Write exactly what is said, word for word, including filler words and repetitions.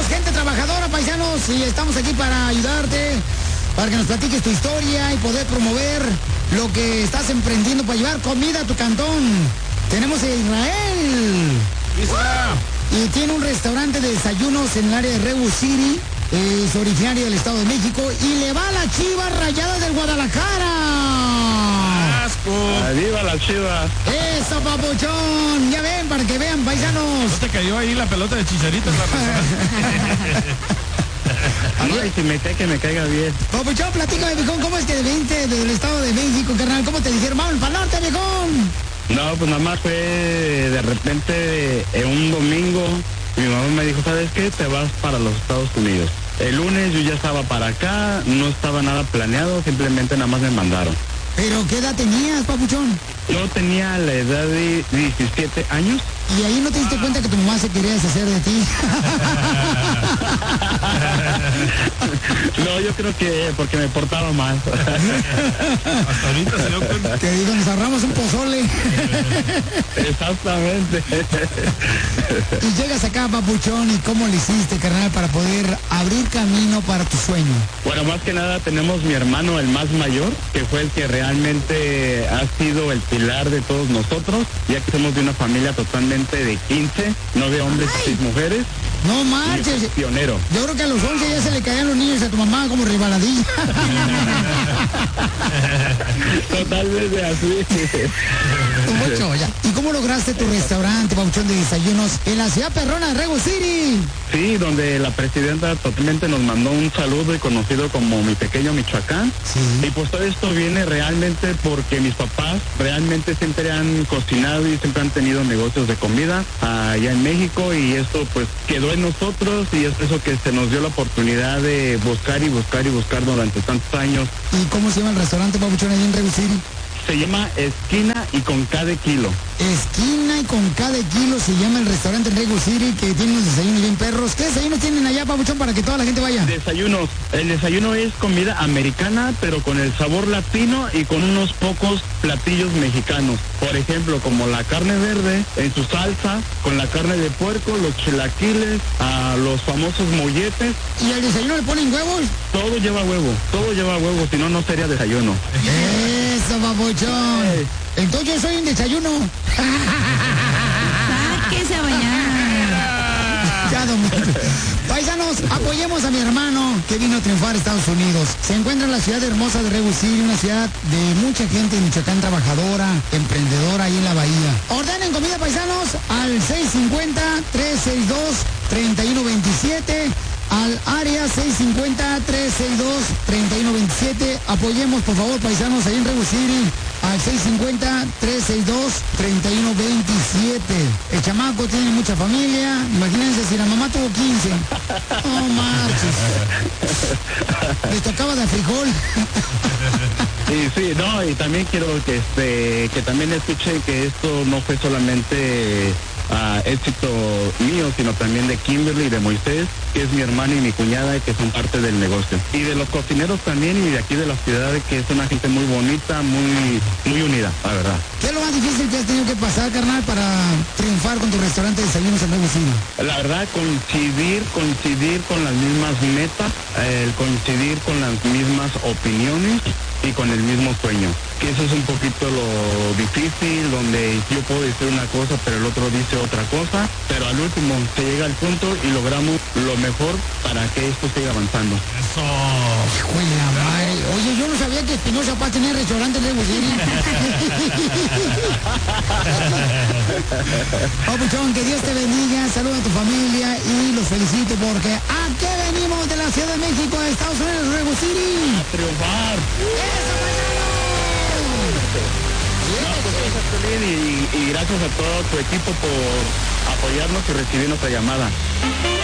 gente trabajadora, paisanos, y estamos aquí para ayudarte, para que nos platiques tu historia y poder promover lo que estás emprendiendo para llevar comida a tu cantón. Tenemos a Israel. Y tiene un restaurante de desayunos en el área de Redwood City. Es originario del Estado de México y le va a la Chivas Rayadas del Guadalajara. ¡Asco! ¡Viva la Chivas! ¡Eso, papuchón! Ya ven, para que vean, paisanos. ¿No te cayó ahí la pelota de Chicharito en la persona? Ay, si me cae, que me caiga bien. Papuchón, platícame, viejón, ¿cómo es que vente del Estado de México, carnal? ¿Cómo te dijeron? ¡Vamos para el norte, viejón! No, pues nada más fue de repente en un domingo. Mi mamá me dijo, ¿sabes qué? Te vas para los Estados Unidos. El lunes yo ya estaba para acá, no estaba nada planeado, simplemente nada más me mandaron. ¿Pero qué edad tenías, papuchón? Yo tenía la edad de diecisiete años. ¿Y ahí no te diste cuenta que tu mamá se quería deshacer de ti? No, yo creo que porque me portaba mal. Hasta ahorita se dio cuenta. Te digo, nos ahorramos un pozole. Exactamente. Y llegas acá, papuchón, ¿y cómo le hiciste, carnal, para poder abrir camino para tu sueño? Bueno, más que nada tenemos mi hermano, el más mayor, que fue el que realmente ha sido el pilar de todos nosotros, ya que somos de una familia totalmente de quince, nueve hombres y seis mujeres. No marches. Pionero. Yo creo que a los once ya se le caían los niños a tu mamá como ribaladilla. Totalmente así. Mucho, ya. ¿Y cómo lograste tu restaurante, papuchón, de desayunos en la ciudad perrona de Redwood City? Sí, donde la presidenta totalmente nos mandó un saludo y conocido como mi pequeño Michoacán. Sí. Y pues todo esto viene realmente porque mis papás realmente siempre han cocinado y siempre han tenido negocios de comida allá en México, y esto pues quedó en nosotros, y es eso que se nos dio la oportunidad de buscar y buscar y buscar durante tantos años. ¿Y cómo se llama el restaurante, papuchón, ahí en Redwood City? Se llama Esquina y con cada kilo. Esquina y con cada kilo se llama el restaurante en Redwood City, que tiene unos desayunos bien perros. ¿Qué desayunos tienen allá, papuchón, para que toda la gente vaya? Desayunos. El desayuno es comida americana, pero con el sabor latino y con unos pocos platillos mexicanos. Por ejemplo, como la carne verde en su salsa, con la carne de puerco, los chilaquiles, a los famosos molletes. ¿Y al desayuno le ponen huevos? Todo lleva huevo, todo lleva huevo, si no, no sería desayuno. Eso, papuchón. Eh. Entonces yo soy un desayuno. Sáquese a bañar. Ya, don Mario. Paisanos, apoyemos a mi hermano que vino a triunfar a Estados Unidos. Se encuentra en la ciudad hermosa de Redwood City, una ciudad de mucha gente de Michoacán trabajadora, emprendedora ahí en la bahía. Ordenen comida, paisanos, al seis cinco cero, tres seis dos, tres uno dos siete. Al área seis cinco cero, tres seis dos, tres uno dos siete. Apoyemos, por favor, paisanos, ahí en Redwood City, al seis cinco cero, tres seis dos, tres uno dos siete. El chamaco tiene mucha familia. Imagínense si la mamá tuvo quince. No marches. Les tocaba de frijol. Sí, sí, no, y también quiero que este, que también escuchen que esto no fue solamente uh, éxito mío, sino también de Kimberly y de Moisés, que es mi hermana y mi cuñada, y que son parte del negocio. Y de los cocineros también, y de aquí de la ciudad, que es una gente muy bonita, muy, muy unida, la verdad. ¿Qué es lo más difícil que has tenido que pasar, carnal, para triunfar con tu restaurante de desayunos en Redwood City? La verdad, coincidir, coincidir con las mismas metas, el coincidir con las mismas opiniones y con el mismo sueño. Que eso es un poquito lo difícil, donde yo puedo decir una cosa, pero el otro dice otra cosa, pero al último se llega al punto y logramos lo mejor para que esto siga avanzando. Eso. Hijo de la madre. Oye, yo no sabía que Espinosa Paz tenía restaurante en Redwood City. Papuchón, que Dios te bendiga, saluda a tu familia y los felicito porque aquí venimos de la Ciudad de México, de Estados Unidos, Redwood City. ¡A triunfar! ¡Eso, paisano! No, pues gracias, Piolín, y, y gracias a todo tu equipo por apoyarnos y recibir nuestra llamada.